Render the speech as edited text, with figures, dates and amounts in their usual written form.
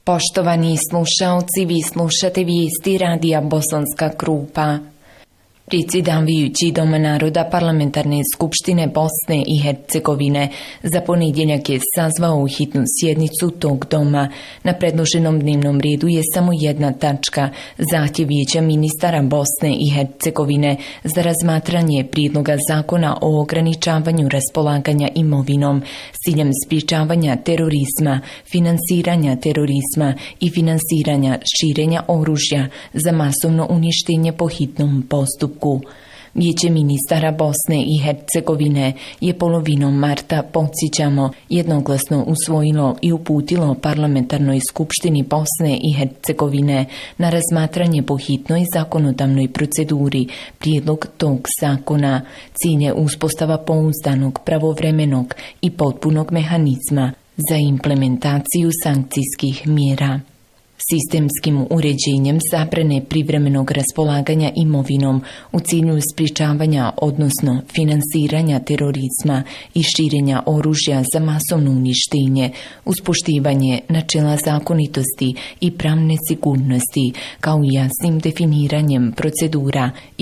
Poštovani slušaoci, vi slušate vijesti radija Bosanska Krupa. Predsjedavajući Doma naroda Parlamentarne skupštine Bosne i Hercegovine za ponedjeljak je sazvao hitnu sjednicu tog doma. Na predloženom dnevnom redu je samo jedna tačka, zahtjev Vijeća ministara Bosne i Hercegovine za razmatranje prijedloga zakona o ograničavanju raspolaganja imovinom s ciljem sprječavanja terorizma, finansiranja terorizma i finansiranja širenja oružja za masovno uništenje po hitnom postupku. Vijeće ministara Bosne i Hercegovine je polovinom marta, podsjećamo, jednoglasno usvojilo i uputilo Parlamentarnoj skupštini Bosne i Hercegovine na razmatranje po hitnoj zakonodavnoj proceduri prijedlog tog zakona. Cilj je uspostava pouzdanog, pravovremenog i potpunog mehanizma za implementaciju sankcijskih mjera. Sistemskim uređenjem zabrane privremenog raspolaganja imovinom u cilju sprječavanja, odnosno finansiranja terorizma i širenja oružja za masovno uništenje, uz poštivanje načela zakonitosti i pravne sigurnosti, kao i jasnim definiranjem procedura